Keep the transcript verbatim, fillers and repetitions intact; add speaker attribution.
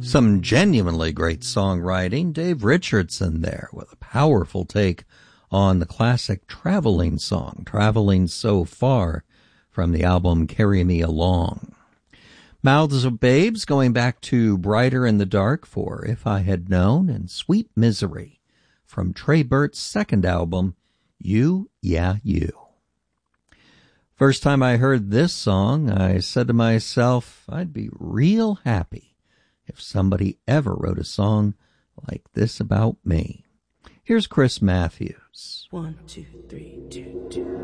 Speaker 1: Some genuinely great songwriting. Dave Richardson there with a powerful take on the classic traveling song, Traveling So Far, from the album Carry Me Along. Mouths of Babes going back to Brighter in the Dark for If I Had Known, and Sweet Misery from Trey Burt's second album, You, Yeah, You. First time I heard this song, I said to myself, I'd be real happy if somebody ever wrote a song like this about me. Here's Chris Matthews.
Speaker 2: One, two, three, two, two.